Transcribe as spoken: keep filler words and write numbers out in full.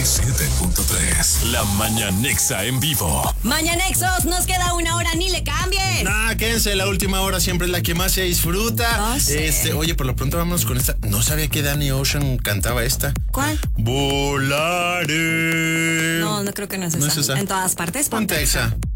siete punto tres. La Mañanexa en vivo. Mañanexos, nos queda una hora, ni le cambies. Nah, quédense, la última hora siempre es la que más se disfruta. Oh, sí. Este, oye, por lo pronto vámonos con esta. No sabía que Danny Ocean cantaba esta. ¿Cuál? Volaré. No, no creo que no es esa. No es esa. En todas partes, Ponte esa.